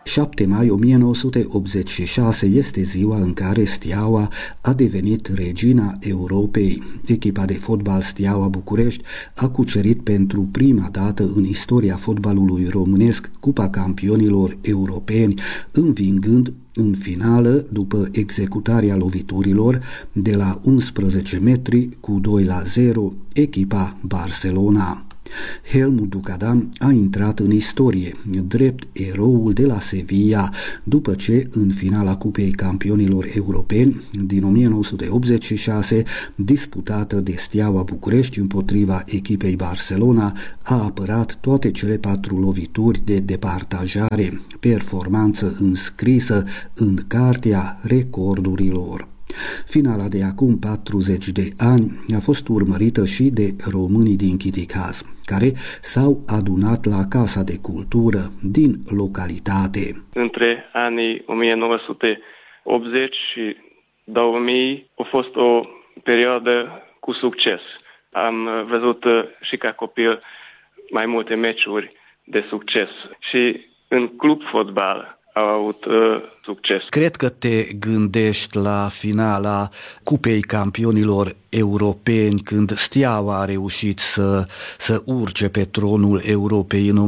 7 mai 1986 este ziua în care Steaua a devenit regina Europei. Echipa de fotbal Steaua București a cucerit pentru prima dată în istoria fotbalului românesc Cupa Campionilor Europeni, învingând în finală, după executarea loviturilor de la 11 metri cu 2-0, echipa Barcelona. Helmut Ducadam a intrat în istorie, drept eroul de la Sevilla, după ce, în finala Cupei Campionilor Europeni din 1986, disputată de Steaua București împotriva echipei Barcelona, a apărat toate cele 4 lovituri de departajare, performanță înscrisă în cartea recordurilor. Finala de acum 40 de ani a fost urmărită și de românii din Chiticaz, care s-au adunat la Casa de Cultură din localitate. Între anii 1980 și 2000 a fost o perioadă cu succes. Am văzut și ca copil mai multe meciuri de succes și în club fotbal au avut succes. Cred că te gândești la finala Cupei Campionilor Europeni, când Steaua a reușit să urce pe tronul Europei în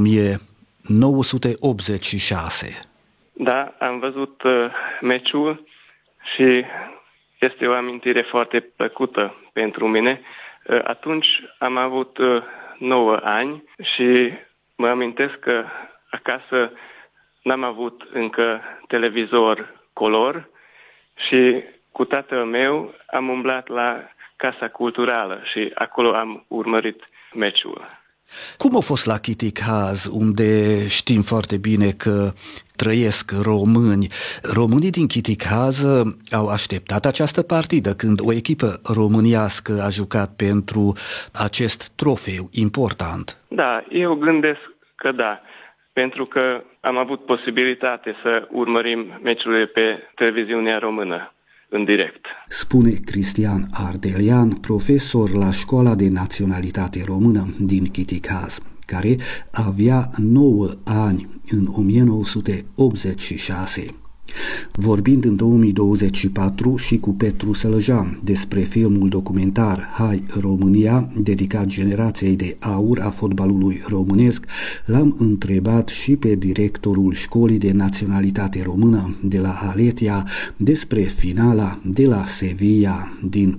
1986. Da, am văzut meciul și este o amintire foarte plăcută pentru mine. Atunci am avut 9 ani și mă amintesc că acasă n-am avut încă televizor color și cu tatăl meu am umblat la Casa Culturală și acolo am urmărit meciul. Cum a fost la Chiticaz, unde știm foarte bine că trăiesc români? Românii din Chiticaz au așteptat această partidă când o echipă românească a jucat pentru acest trofeu important? Da, eu gândesc că da, pentru că am avut posibilitate să urmărim meciurile pe televiziunea română în direct. Spune Cristian Ardelian, profesor la Școala de Naționalitate Română din Chiticaz, care avea 9 ani în 1986. Vorbind în 2024 și cu Petru Sălăjan despre filmul documentar Hai România, dedicat generației de aur a fotbalului românesc, l-am întrebat și pe directorul Școlii de Naționalitate Română de la Aletia despre finala de la Sevilla din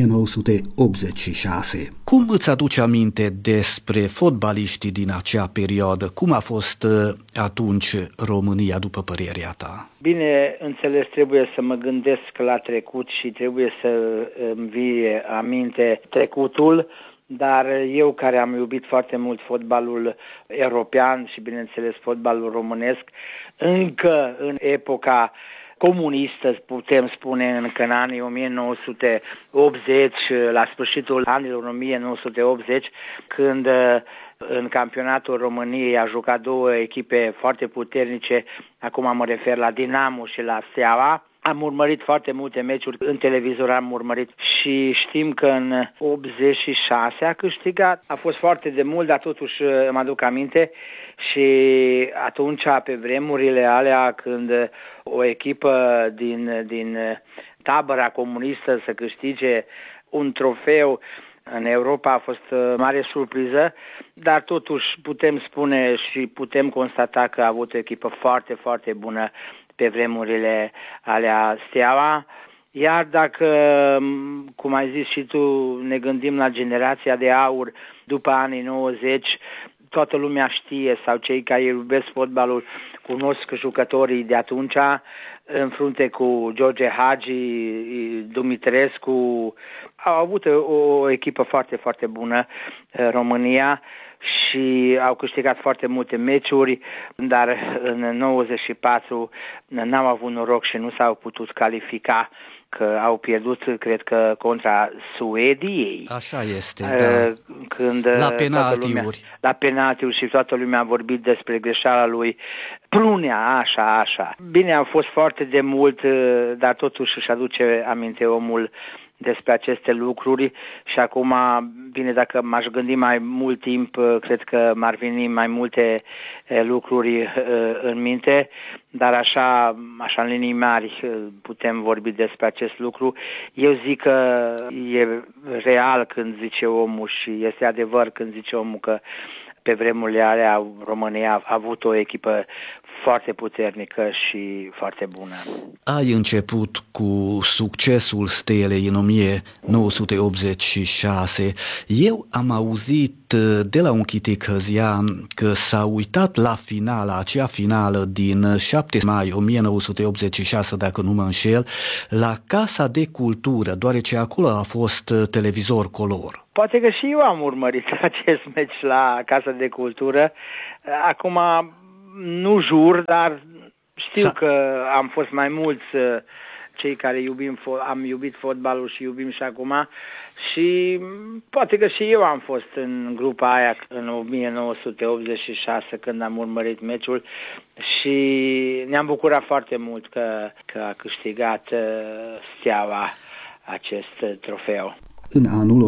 1986. Cum îți aduci aminte despre fotbaliștii din acea perioadă? Cum a fost atunci România, după părerea ta? Bine înțeles, trebuie să mă gândesc la trecut și trebuie să îmi vie aminte trecutul, dar eu, care am iubit foarte mult fotbalul european și bineînțeles fotbalul românesc, încă în epoca comunistă, putem spune, încă în anii 1980, la sfârșitul anilor 1980, când în campionatul României a jucat 2 echipe foarte puternice, acum mă refer la Dinamo și la Steaua. Am urmărit foarte multe meciuri, în televizor am urmărit și știm că în 86 a câștigat. A fost foarte de mult, dar totuși mă aduc aminte și atunci, pe vremurile alea, când o echipă din tabăra comunistă să câștige un trofeu în Europa a fost mare surpriză, dar totuși putem spune și putem constata că a avut o echipă foarte, foarte bună pe vremurile alea Steaua. Iar dacă, cum ai zis și tu, ne gândim la generația de aur după anii 90, toată lumea știe, sau cei care iubesc fotbalul cunosc jucătorii de atunci, în frunte cu George Hagi, Dumitrescu. Au avut o echipă foarte, foarte bună, România, și au câștigat foarte multe meciuri, dar în 94 n-au avut noroc și nu s-au putut califica, că au pierdut, cred că, contra Suediei. Așa este, da. Când la penaltiuri. La penaltiuri și toată lumea a vorbit despre greșeala lui Prunea, așa. Bine, a fost foarte de mult, dar totuși își aduce aminte omul despre aceste lucruri și acum, bine, dacă m-aș gândi mai mult timp, cred că m-ar veni mai multe lucruri în minte, dar așa în linii mari putem vorbi despre acest lucru. Eu zic că e real când zice omul și este adevăr când zice omul că pe vremurile alea România a avut o echipă foarte puternică și foarte bună. Ai început cu succesul Stelei în 1986. Eu am auzit de la un chitic hăzian că s-a uitat la acea finală din 7 mai 1986, dacă nu mă înșel, la Casa de Cultură, deoarece acolo a fost televizor color. Poate că și eu am urmărit acest meci la Casa de Cultură. Acum nu jur, dar știu că am fost mai mulți cei care am iubit fotbalul și iubim și acum și poate că și eu am fost în grupa aia în 1986 când am urmărit meciul și ne-am bucurat foarte mult că a câștigat Steaua acest trofeu. În anul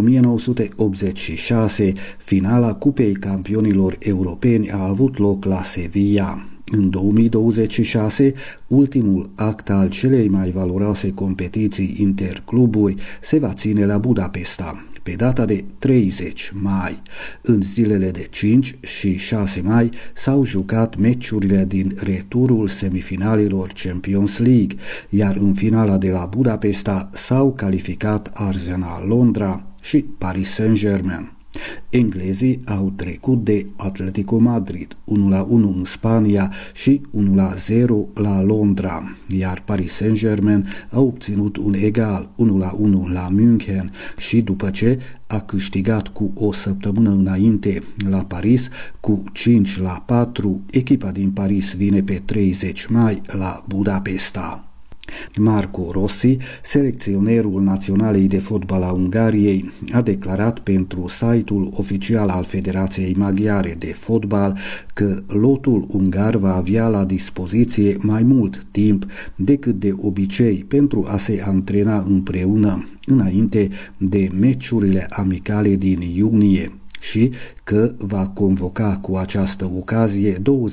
1986, finala Cupei Campionilor Europeni a avut loc la Sevilla. În 2026, ultimul act al celei mai valoroase competiții intercluburi se va ține la Budapesta, pe data de 30 mai. În zilele de 5 și 6 mai s-au jucat meciurile din returul semifinalelor Champions League, iar în finala de la Budapesta s-au calificat Arsenal Londra și Paris Saint-Germain. Englezii au trecut de Atletico Madrid 1-1 în Spania și 1-0 la Londra, iar Paris Saint-Germain a obținut un egal 1-1 la München și după ce a câștigat cu o săptămână înainte la Paris cu 5-4, echipa din Paris vine pe 30 mai la Budapesta. Marco Rossi, selecționerul naționalei de fotbal a Ungariei, a declarat pentru site-ul oficial al Federației Maghiare de Fotbal că lotul ungar va avea la dispoziție mai mult timp decât de obicei pentru a se antrena împreună înainte de meciurile amicale din iunie și că va convoca cu această ocazie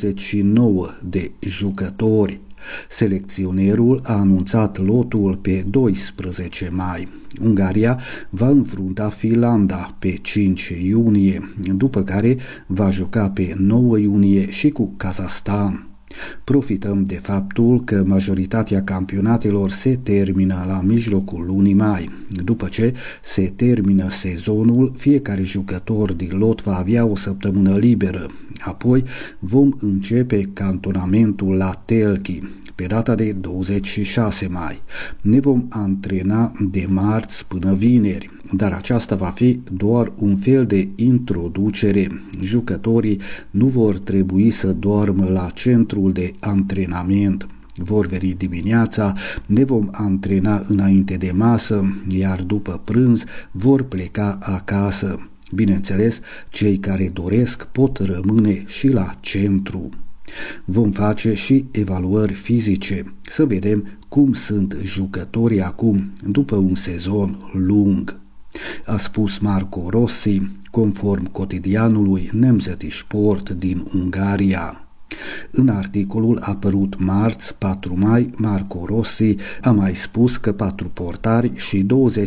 29 de jucători. Selecționerul a anunțat lotul pe 12 mai. Ungaria va înfrunta Finlanda pe 5 iunie, după care va juca pe 9 iunie și cu Kazahstan. Profităm de faptul că majoritatea campionatelor se termină la mijlocul lunii mai. După ce se termină sezonul, fiecare jucător din lot va avea o săptămână liberă. Apoi vom începe cantonamentul la Telchi pe data de 26 mai. Ne vom antrena de marți până vineri, dar aceasta va fi doar un fel de introducere. Jucătorii nu vor trebui să doarmă la centrul de antrenament. Vor veni dimineața, ne vom antrena înainte de masă, iar după prânz vor pleca acasă. Bineînțeles, cei care doresc pot rămâne și la centru. Vom face și evaluări fizice, să vedem cum sunt jucătorii acum, după un sezon lung, a spus Marco Rossi, conform cotidianului Nemzeti Sport din Ungaria. În articolul apărut marți, 4 mai, Marco Rossi a mai spus că 4 portari și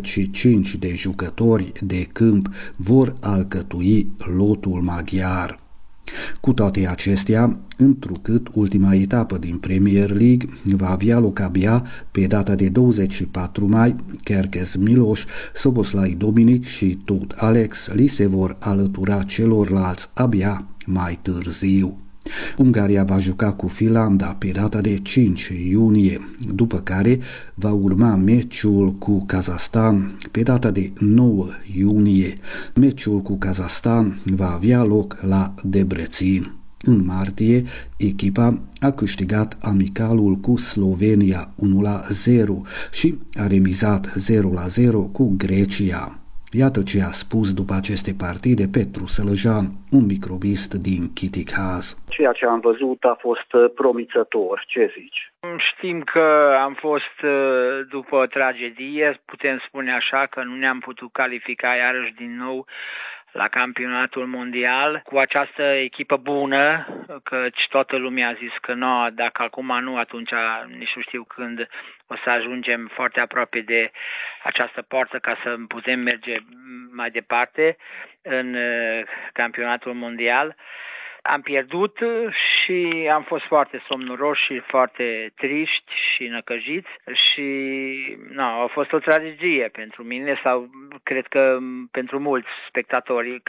25 de jucători de câmp vor alcătui lotul maghiar. Cu toate acestea, întrucât ultima etapă din Premier League va avea loc abia pe data de 24 mai, Kerkez Miloš, Soboslai Dominic și tot Alex li se vor alătura celorlalți abia mai târziu. Ungaria va juca cu Finlanda pe data de 5 iunie, după care va urma meciul cu Kazahstan pe data de 9 iunie. Meciul cu Kazahstan va avea loc la Debrecen. În martie, echipa a câștigat amicalul cu Slovenia 1-0 și a remizat 0-0 cu Grecia. Iată ce a spus după aceste partide Petru Sălăjan, un microbist din Chiticaz. Ceea ce am văzut a fost promițător. Ce zici? Știm că am fost după o tragedie, putem spune așa, că nu ne-am putut califica iarăși din nou la campionatul mondial cu această echipă bună, căci toată lumea a zis că nu, dacă acum nu, atunci nici nu știu când o să ajungem foarte aproape de această poartă ca să putem merge mai departe în campionatul mondial. Am pierdut și am fost foarte somnoroși și foarte triști și năcăjiți și a fost o tragedie pentru mine sau cred că pentru mulți spectatori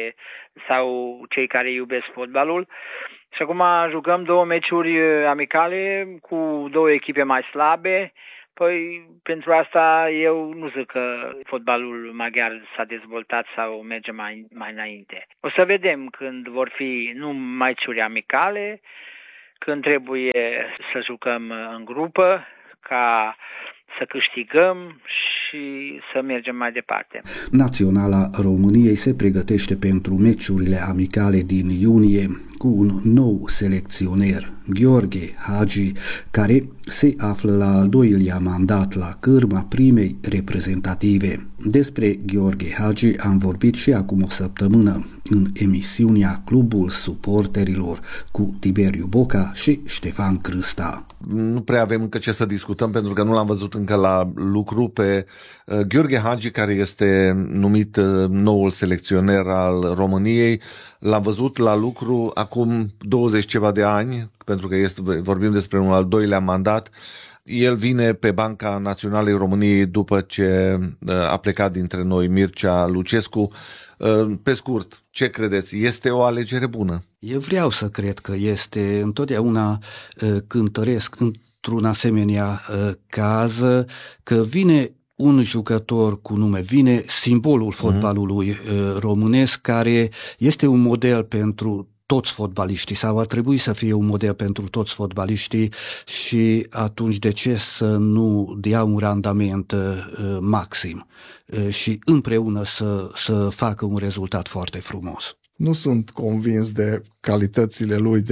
sau cei care iubesc fotbalul. Și acum jucăm 2 meciuri amicale cu 2 echipe mai slabe. Păi, pentru asta eu nu zic că fotbalul maghiar s-a dezvoltat sau merge mai înainte. O să vedem când vor fi nu meciuri amicale, când trebuie să jucăm în grupă, ca să câștigăm și să mergem mai departe. Naționala României se pregătește pentru meciurile amicale din iunie cu un nou selecționer, Gheorghe Hagi, care se află la al 2-lea mandat la cârma primei reprezentative. Despre Gheorghe Hagi am vorbit și acum o săptămână în emisiunea Clubul Suporterilor cu Tiberiu Boca și Ștefan Crâsta. Nu prea avem încă ce să discutăm pentru că nu l-am văzut încă la lucru pe Gheorghe Hagi, care este numit noul selecționer al României. L-am văzut la lucru acum 20 ceva de ani, pentru că vorbim despre un al 2-lea mandat. El vine pe banca Naționalei României după ce a plecat dintre noi Mircea Lucescu. Pe scurt, ce credeți? Este o alegere bună? Eu vreau să cred că este. Întotdeauna cântăresc într-un asemenea caz că vine un jucător cu nume, vine simbolul fotbalului românesc, care este un model pentru toți fotbaliștii sau ar trebui să fie un model pentru toți fotbaliștii și atunci de ce să nu dea un randament maxim și împreună să facă un rezultat foarte frumos. Nu sunt convins de calitățile lui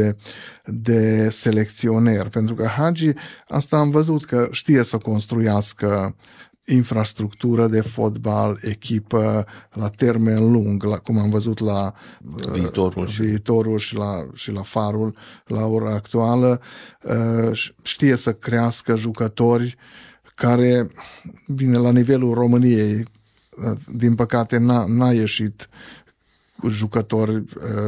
de selecționer, pentru că Hagi, asta am văzut că știe să construiască infrastructură de fotbal, echipă la termen lung, cum am văzut la Viitorul și la Farul la ora actuală. Știe să crească jucători care, bine, la nivelul României, din păcate n-a ieșit jucători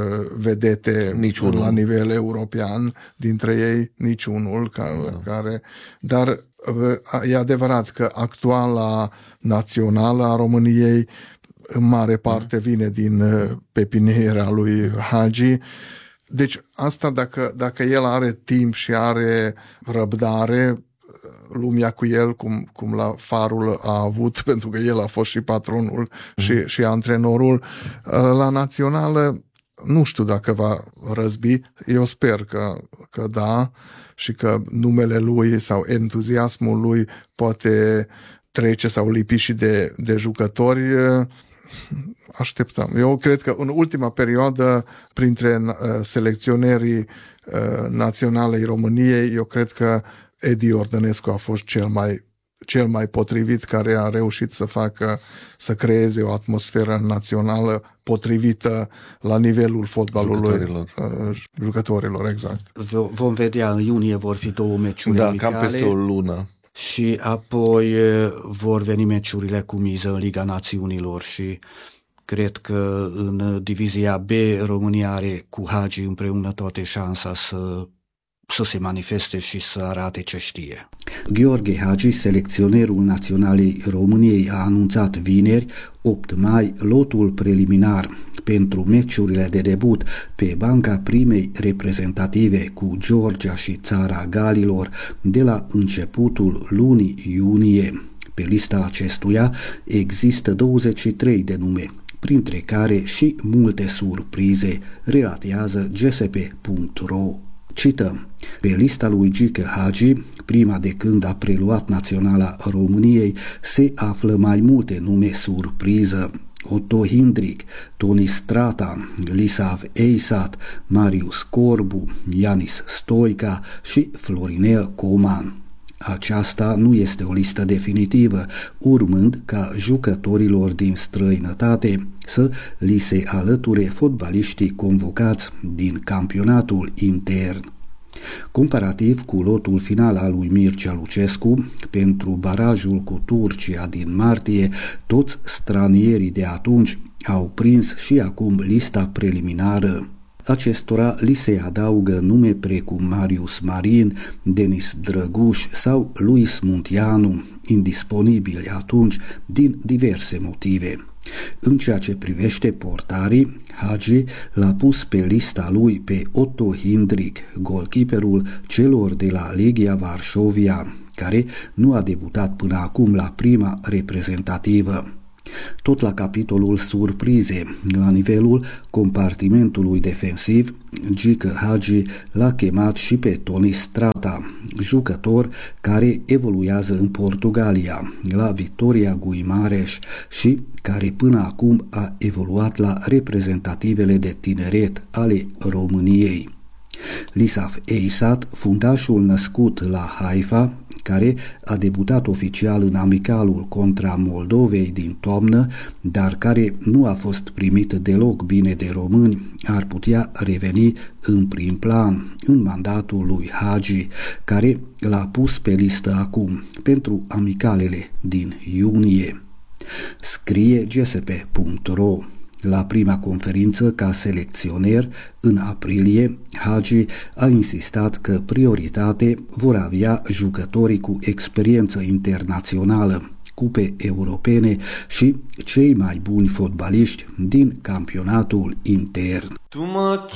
vedete niciunul la nivel european, dintre ei niciunul dar e adevărat că actuala națională a României în mare parte vine din pepiniera lui Hagi. Deci asta dacă el are timp și are răbdare, lumea cu el, cum la Farul a avut, pentru că el a fost și patronul și antrenorul, la națională nu știu dacă va răzbi, eu sper că da și că numele lui sau entuziasmul lui poate trece sau lipi și de jucători. Așteptăm. Eu cred că în ultima perioadă, printre selecționerii naționalei României, eu cred că Edi Ordănescu a fost cel mai potrivit, care a reușit să creeze o atmosferă națională potrivită la nivelul fotbalului jucătorilor, exact. Vom vedea, în iunie vor fi 2 meciuri amicale. Cam peste o lună. Și apoi vor veni meciurile cu miză în Liga Națiunilor și cred că în divizia B România are cu Hagi împreună toate șansa să se manifeste și să arate ce știe. Gheorghe Hagi, selecționerul Naționalei României, a anunțat vineri, 8 mai, lotul preliminar pentru meciurile de debut pe banca primei reprezentative cu Georgia și Țara Galilor de la începutul lunii iunie. Pe lista acestuia există 23 de nume, printre care și multe surprize, relatează gsp.ro. Cităm: pe lista lui Gică Hagi, prima de când a preluat naționala României, se află mai multe nume surpriză: Otto Hindrick, Toni Strata, Lisav Eisat, Marius Corbu, Ianis Stoica și Florinel Coman. Aceasta nu este o listă definitivă, urmând ca jucătorilor din străinătate să li se alăture fotbaliștii convocați din campionatul intern. Comparativ cu lotul final al lui Mircea Lucescu, pentru barajul cu Turcia din martie, toți stranierii de atunci au prins și acum lista preliminară. Acestora li se adaugă nume precum Marius Marin, Denis Drăguș sau Luis Munteanu, indisponibili atunci din diverse motive. În ceea ce privește portarii, Hagi l-a pus pe lista lui pe Otto Hindrick, golkeeperul celor de la Legia Varșovia, care nu a debutat până acum la prima reprezentativă. Tot la capitolul surprize, la nivelul compartimentului defensiv, Gică Hagi l-a chemat și pe Toni Strata, jucător care evoluează în Portugalia, la Vitória Guimarães și care până acum a evoluat la reprezentativele de tineret ale României. Lisav Eisat, fundașul născut la Haifa, care a debutat oficial în amicalul contra Moldovei din toamnă, dar care nu a fost primit deloc bine de români, ar putea reveni în prim plan în mandatul lui Hagi, care l-a pus pe listă acum pentru amicalele din iunie. Scrie gsp.ro. La prima conferință ca selecționer, în aprilie, Hagi a insistat că prioritate vor avea jucătorii cu experiență internațională, cupe europene și cei mai buni fotbaliști din campionatul intern.